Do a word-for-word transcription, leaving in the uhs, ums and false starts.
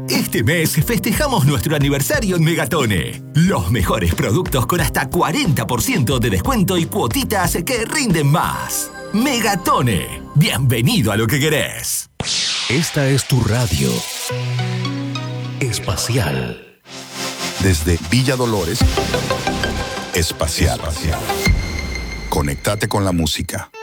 Este mes festejamos nuestro aniversario en Megatone. Los mejores productos con hasta cuarenta por ciento de descuento y cuotitas que rinden más. Megatone. Bienvenido a lo que querés. Esta es tu radio espacial. Desde Villa Dolores, espacial. Espacial. Conéctate con la música.